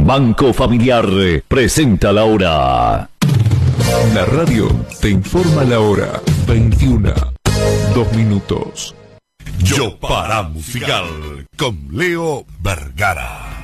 Banco Familiar presenta la hora. La radio te informa la hora. 21:02. Yo para musical con Leo Vergara.